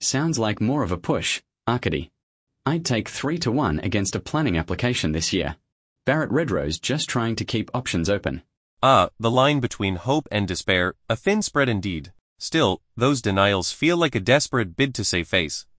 Sounds like more of a push, Arkady. I'd take 3-1 against a planning application this year. Barrett Redrose just trying to keep options open. The line between hope and despair, a thin spread indeed. Still, those denials feel like a desperate bid to save face.